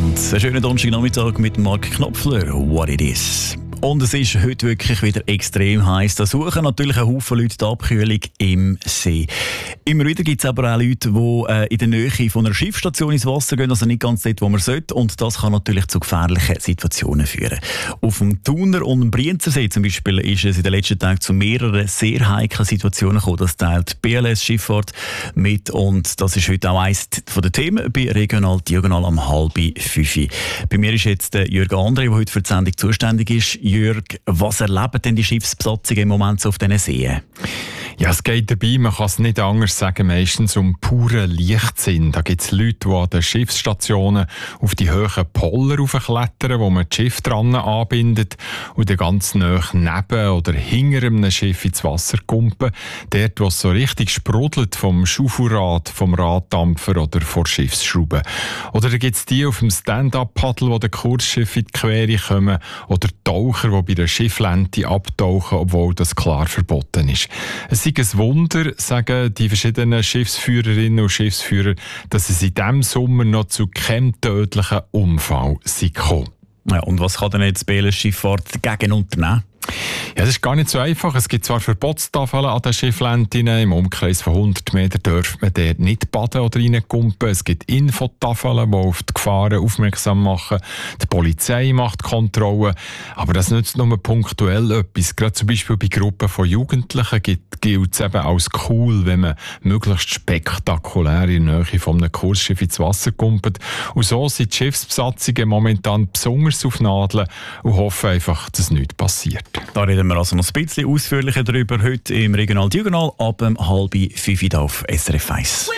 miteinander. Einen schönen Donnerstagnachmittag mit Marc Knopfler. What it is. Und es ist heute wirklich wieder extrem heiß. Da suchen natürlich ein Haufen Leute die Abkühlung im See. Immer wieder gibt es aber auch Leute, die in der Nähe von einer Schiffsstation ins Wasser gehen, also nicht ganz dort, wo man sollte. Und das kann natürlich zu gefährlichen Situationen führen. Auf dem Thuner und dem Brienzersee zum Beispiel ist es in den letzten Tagen zu mehreren sehr heiklen Situationen gekommen. Das teilt die BLS-Schifffahrt mit. Und das ist heute auch eines der Themen bei Regional Diagonal am 4:30. Bei mir ist jetzt Jürg André, der heute für die Sendung zuständig ist. Jürg, was erleben denn die Schiffsbesatzungen im Moment so auf diesen Seen? Ja, es geht dabei, man kann es nicht anders sagen, meistens um puren Leichtsinn. Da gibt es Leute, die an den Schiffsstationen auf die hohen Poller raufklettern, wo man das Schiff dran anbindet und dann ganz nahe neben oder hinter einem Schiff ins Wasser kumpen. Dort, wo es so richtig sprudelt vom Schaufelrad, vom Raddampfer oder vor Schiffsschrauben. Oder da gibt es die auf dem Stand-up-Paddel, die den Kursschiff in die Quere kommen, oder Taucher, die bei der Schifflente abtauchen, obwohl das klar verboten ist. Es ist ein Wunder, sagen die verschiedenen Schiffsführerinnen und Schiffsführer, dass es in diesem Sommer noch zu keinem tödlichen Unfall gekommen ist. Ja, und was kann denn jetzt die BLS-Schifffahrt dagegen unternehmen? Ja, das ist gar nicht so einfach. Es gibt zwar Verbotstafeln an den Schifflenten. Im Umkreis von 100 Metern darf man dort nicht baden oder reinkumpen. Es gibt Infotafeln, die auf die Gefahren aufmerksam machen. Die Polizei macht Kontrollen. Aber das nützt nur punktuell etwas. Gerade zum Beispiel bei Gruppen von Jugendlichen gilt es eben als cool, wenn man möglichst spektakulär in der Nähe von einem Kursschiff ins Wasser kumpelt. Und so sind die Schiffsbesatzungen momentan besonders auf Nadeln und hoffen einfach, dass nichts passiert. Da reden wir also noch ein bisschen ausführlicher darüber heute im Regional Diagonal ab 4:30 auf SRF 1.